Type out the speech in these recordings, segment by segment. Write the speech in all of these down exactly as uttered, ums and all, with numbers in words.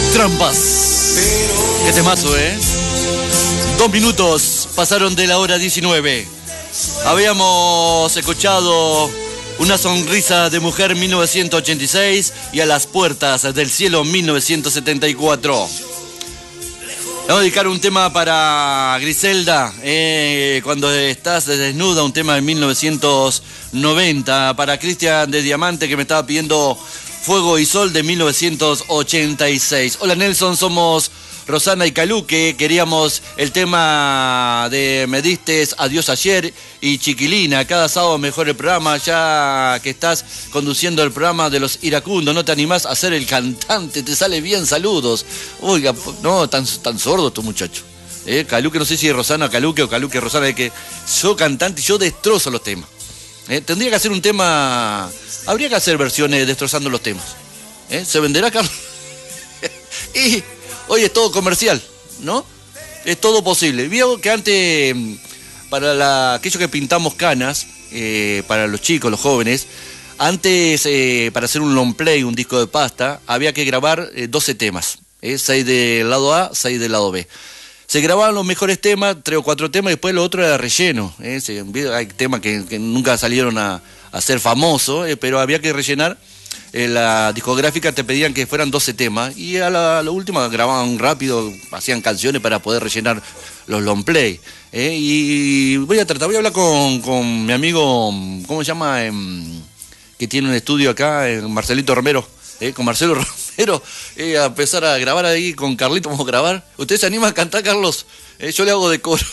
Trampas. Qué temazo, ¿eh? Dos minutos pasaron de la hora diecinueve. Habíamos escuchado Una sonrisa de mujer mil novecientos ochenta y seis y A las puertas del cielo mil novecientos setenta y cuatro. Vamos a dedicar un tema para Griselda, eh, cuando estás desnuda, un tema de mil novecientos noventa. Para Cristian de Diamante, que me estaba pidiendo Fuego y Sol de mil novecientos ochenta y seis. Hola Nelson, somos Rosana y Caluque. Queríamos el tema de Me diste adiós ayer y Chiquilina. Cada sábado mejor el programa, ya que estás conduciendo el programa de los iracundos. ¿No te animás a ser el cantante? Te sale bien, saludos. Oiga, no, tan, tan sordo tu muchacho. Eh, Caluque, no sé si es Rosana Caluque o Caluque Rosana, es que yo cantante, yo destrozo los temas. Eh, tendría que hacer un tema, habría que hacer versiones destrozando los temas. Eh, ¿Se venderá, Carlos? Y hoy es todo comercial, ¿no? Es todo posible. Vio que antes, para la, aquellos que pintamos canas, eh, para los chicos, los jóvenes, antes, eh, para hacer un long play, un disco de pasta, había que grabar eh, doce temas. Eh, seis del lado A, seis del lado B. Se grababan los mejores temas, tres o cuatro temas, y después lo otro era relleno. Eh. Se, hay temas que, que nunca salieron a, a ser famosos, eh, pero había que rellenar. En la discográfica te pedían que fueran doce temas y a la, a la última grababan rápido, hacían canciones para poder rellenar los long play. ¿eh? Y voy a tratar, voy a hablar con, con mi amigo, ¿cómo se llama? Eh, que tiene un estudio acá, eh, Marcelito Romero, eh, con Marcelo Romero, eh, a empezar a grabar ahí con Carlito, vamos a grabar. ¿Usted se anima a cantar, Carlos? Eh, yo le hago de coro.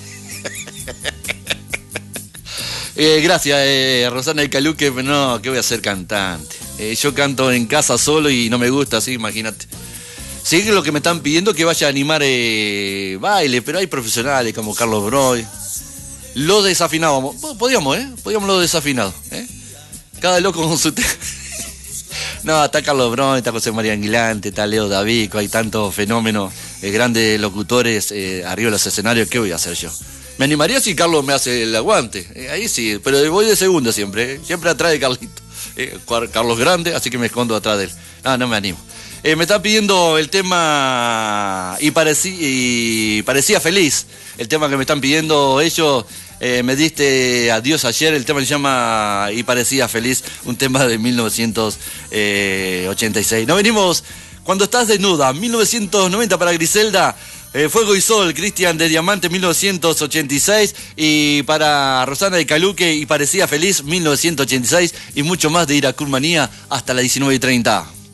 Eh, gracias, eh, Rosana y Caluque, pero no, ¿qué voy a ser cantante? Eh, yo canto en casa solo y no me gusta, así, imagínate. Sí, lo que me están pidiendo que vaya a animar eh, baile, pero hay profesionales como Carlos Broy. Lo desafinábamos, podíamos, ¿eh? Podíamos lo desafinado, ¿eh? Cada loco con su... No, está Carlos Broy, está José María Anguilante, está Leo Davico, hay tantos fenómenos, eh, grandes locutores eh, arriba de los escenarios, ¿qué voy a hacer yo? Me animaría si Carlos me hace el aguante, eh, ahí sí, pero voy de segundo siempre, eh, siempre atrás de Carlito. Eh, Carlos Grande, así que me escondo atrás de él. No, no me animo. Eh, me están pidiendo el tema y, parecí, y parecía feliz, el tema que me están pidiendo ellos. Eh, me diste adiós ayer, el tema se llama Y parecía feliz, un tema de mil novecientos ochenta y seis. Nos venimos Cuando estás desnuda, mil novecientos noventa para Griselda. Eh, Fuego y Sol, Cristian de Diamante, mil novecientos ochenta y seis. Y para Rosana de Caluque, Y parecía feliz, mil novecientos ochenta y seis. Y mucho más de Iracunmanía hasta las diecinueve y treinta.